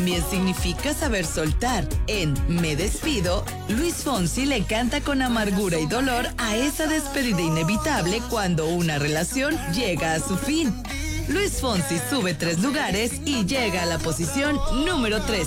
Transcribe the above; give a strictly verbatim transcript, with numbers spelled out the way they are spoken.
también significa saber soltar. En Me Despido, Luis Fonsi le canta con amargura y dolor a esa despedida inevitable cuando una relación llega a su fin. Luis Fonsi sube tres lugares y llega a la posición número trece.